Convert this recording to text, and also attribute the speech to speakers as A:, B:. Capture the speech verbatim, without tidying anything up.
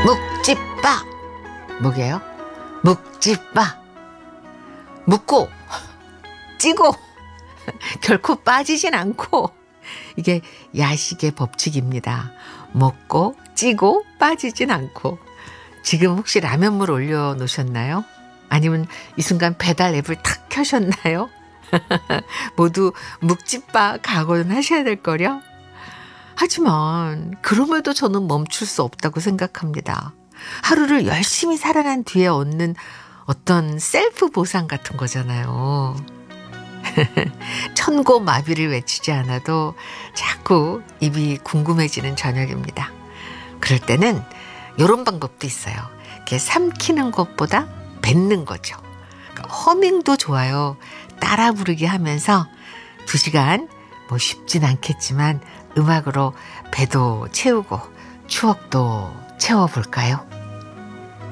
A: 묵찌빠. 뭐게요? 묵찌빠. 묵고 찌고 결코 빠지진 않고, 이게 야식의 법칙입니다. 먹고 찌고 빠지진 않고. 지금 혹시 라면물 올려놓으셨나요? 아니면 이 순간 배달 앱을 탁 켜셨나요? 모두 묵찌빠 각오는 하셔야 될 거려. 하지만 그럼에도 저는 멈출 수 없다고 생각합니다. 하루를 열심히 살아난 뒤에 얻는 어떤 셀프 보상 같은 거잖아요. 천고마비를 외치지 않아도 자꾸 입이 궁금해지는 저녁입니다. 그럴 때는 이런 방법도 있어요. 이렇게 삼키는 것보다 뱉는 거죠. 그러니까 허밍도 좋아요. 따라 부르기 하면서 두 시간, 뭐 쉽진 않겠지만 음악으로 배도 채우고 추억도 채워볼까요?